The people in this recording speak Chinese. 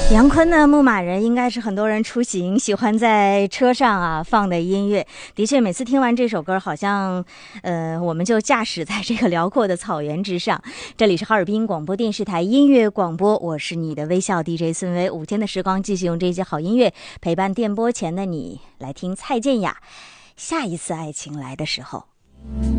杨坤呢，牧马人应该是很多人出行喜欢在车上放的音乐。的确，每次听完这首歌，好像我们就驾驶在这个辽阔的草原之上。这里是哈尔滨广播电视台音乐广播，我是你的微笑 DJ 孙薇。5天的时光，继续用这些好音乐陪伴电波前的你，来听蔡健雅《下一次爱情来的时候》。